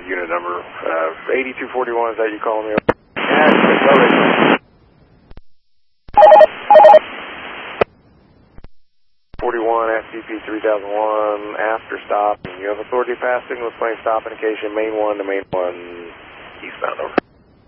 unit number. 8241, is that you calling me? 41 SCP 3001 after stop. You have authority passing with plane stop indication main 1 to main 1 eastbound, over.